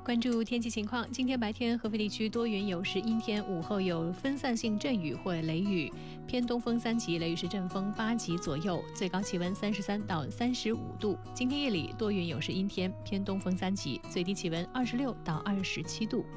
关注天气情况，今天白天合肥地区多云有时阴天，午后有分散性阵雨或雷雨，偏东风3级，雷雨时阵风8级左右，最高气温33到35度。今天夜里多云有时阴天，偏东风3级，最低气温26到27度。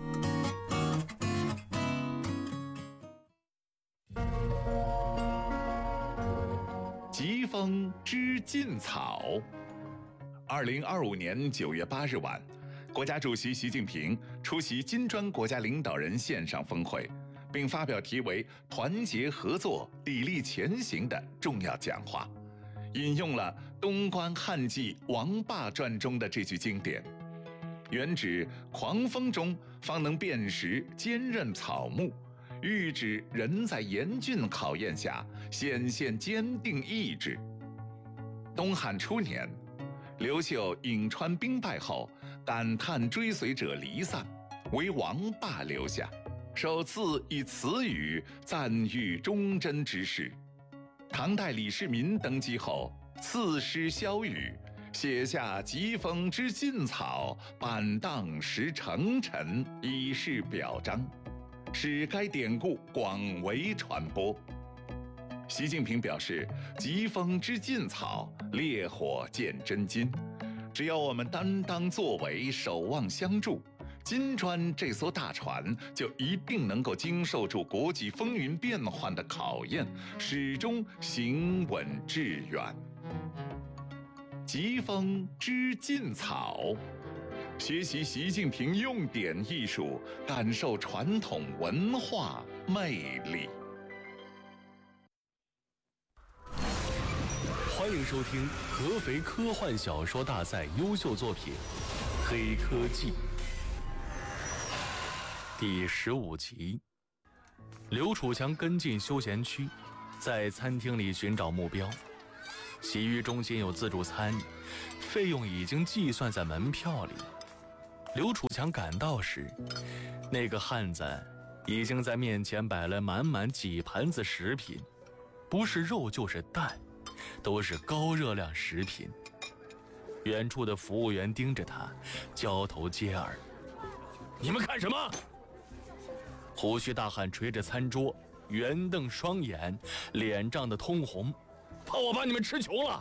疾风知劲草。2025年9月8日晚，国家主席习近平出席金砖国家领导人线上峰会，并发表题为“团结合作，砥砺前行”的重要讲话，引用了东关汉记《王霸传》中的这句经典，原指狂风中方能辨识坚韧草木，喻指人在严峻考验下显现坚定意志。东汉初年，刘秀颍川兵败后，感叹追随者离散，为王霸留下，首次以此语赞誉忠贞之士。唐代李世民登基后，赐诗萧雨，写下疾风知劲草，板荡识成臣，以示表彰，使该典故广为传播。习近平表示，疾风知劲草，烈火见真金。只要我们担当作为，守望相助，金砖这艘大船就一定能够经受住国际风云变幻的考验，始终行稳致远。疾风知劲草，学习习近平用典艺术，感受传统文化魅力。 欢迎收听合肥科幻小说大赛优秀作品《黑科技》第15集。刘楚强跟进休闲区，在餐厅里寻找目标。洗浴中心有自助餐，费用已经计算在门票里。刘楚强赶到时，那个汉子已经在面前摆了满满几盘子食品，不是肉就是蛋，都是高热量食品。远处的服务员盯着他，交头接耳：“你们看什么？”胡须大汉捶着餐桌，圆瞪双眼，脸涨得通红，怕我把你们吃穷了。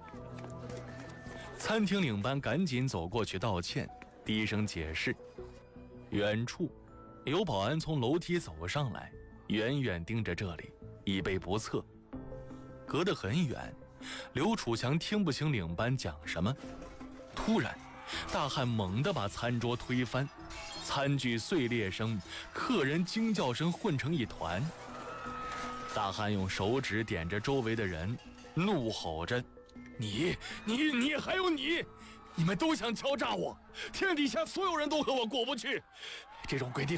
餐厅领班赶紧走过去道歉，低声解释。远处有保安从楼梯走上来，远远盯着这里，以备不测。隔得很远，刘楚强听不清领班讲什么。突然，大汉猛地把餐桌推翻，餐具碎裂声、客人惊叫声混成一团。大汉用手指点着周围的人，怒吼着：“你还有你！你们都想敲诈我！天底下所有人都和我过不去！这种鬼地